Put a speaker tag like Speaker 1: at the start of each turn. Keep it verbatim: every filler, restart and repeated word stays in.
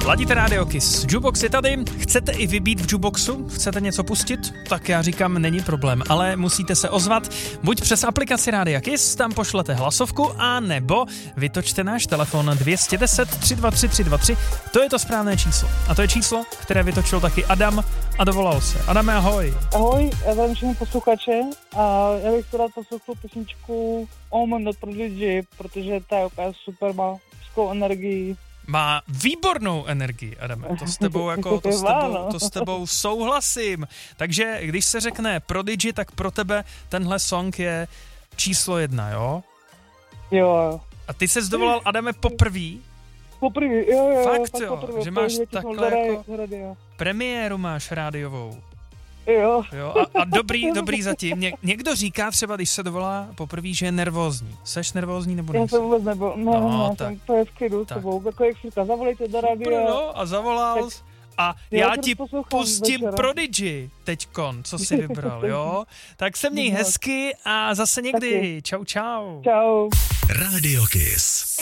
Speaker 1: Ladíte Radio Kiss. Jukebox je tady. Chcete i vybít v Jukeboxu? Chcete něco pustit? Tak já říkám, není problém, ale musíte se ozvat. Buď přes aplikaci Rádia Kiss, tam pošlete hlasovku, a nebo vytočte náš telefon dvě stě deset tři dva tři tři dva tři. To je to správné číslo. A to je číslo, které vytočil taky Adam a dovolal se. Adame, ahoj.
Speaker 2: Ahoj, já zdravím všechny posluchače a já bych rád poslouchal písničku Omen od Prodigy, protože ta je úplně super, má vškou energii.
Speaker 1: Má výbornou energii, Adame, to s tebou jako, to s tebou, to s tebou souhlasím. Takže když se řekne Prodigy, tak pro tebe tenhle song je číslo jedna, jo?
Speaker 2: Jo.
Speaker 1: A ty ses dovolal, Adame, poprvý?
Speaker 2: Poprvý, jo, jo.
Speaker 1: Fakt,
Speaker 2: fakt
Speaker 1: jo,
Speaker 2: poprvý,
Speaker 1: že máš takhle jako
Speaker 2: radio.
Speaker 1: Premiéru máš rádiovou.
Speaker 2: Jo.
Speaker 1: Jo, a, a dobrý, dobrý zatím. Ně, někdo říká třeba, když se dovolá poprvé, že je nervózní. Seš nervózní nebo nejsi?
Speaker 2: Já jsem vůbec nebyl, no,
Speaker 1: no,
Speaker 2: no
Speaker 1: tak,
Speaker 2: jsem to je v klidu s tebou, jako jak říká, zavolejte do rádia.
Speaker 1: No, a zavolal jsi. A já, já ti pustím večera. Prodigy teďkon, co jsi vybral, jo? Tak se měj hezky a zase někdy. Čau, čau.
Speaker 2: Čau.
Speaker 3: Radio Kiss.